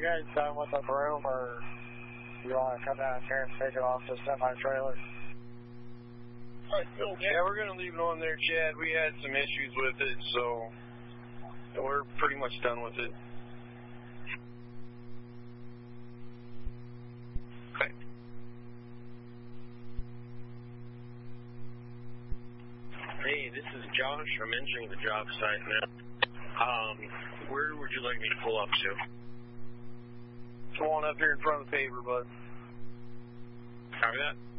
you guys done with the room, or you want to come down here and take it off the semi-trailer? Yeah, we're going to leave it on there, Chad. We had some issues with it, so we're pretty much done with it. Okay. Hey, this is Josh. I'm entering the job site now. Where would you like me to pull up to? Come on up here in front of the paver, bud. Copy that.